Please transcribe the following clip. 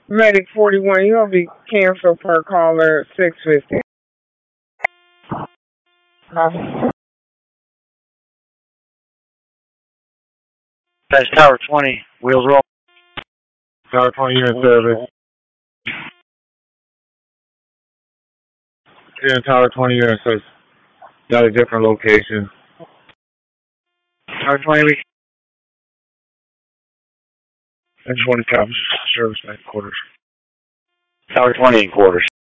Medic 41, you'll be canceled per caller 650. That's Tower 20. Wheels roll. Tower 20, you're in service. You're in Tower 20, you're in service. Got a different location. Tower 20, And 20 comes service at quarters. Tower 20 in quarters.